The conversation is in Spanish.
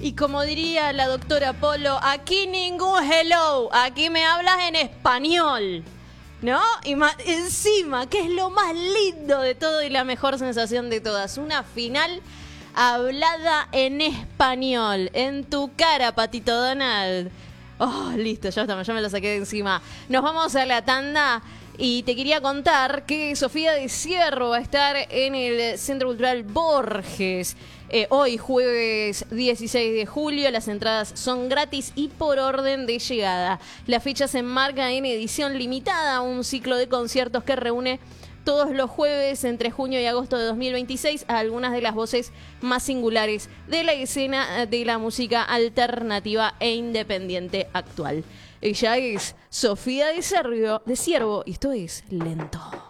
Y como diría la doctora Polo, aquí ningún hello, aquí me hablas en español, ¿no? Y encima, que es lo más lindo de todo y la mejor sensación de todas, una final hablada en español, en tu cara, Patito Donald. Oh, listo, ya me lo saqué de encima. Nos vamos a la tanda. Y te quería contar que Sofía de Cierro va a estar en el Centro Cultural Borges. Hoy, jueves 16 de julio, las entradas son gratis y por orden de llegada. La fecha se enmarca en edición limitada, un ciclo de conciertos que reúne todos los jueves entre junio y agosto de 2026 a algunas de las voces más singulares de la escena de la música alternativa e independiente actual. Ella es Sofía de Ciervo y esto es Lento.